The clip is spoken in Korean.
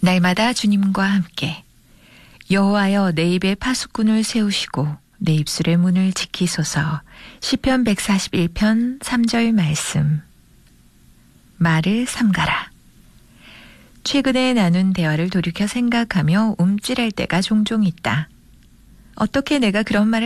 날마다 주님과 함께 여호와여 내 입에 파수꾼을 세우시고 내 입술의 문을 지키소서. 시편 141편 3절 말씀. 말을 삼가라. 최근에 나눈 대화를 돌이켜 생각하며 움찔할 때가 종종 있다. 어떻게 내가 그런 말을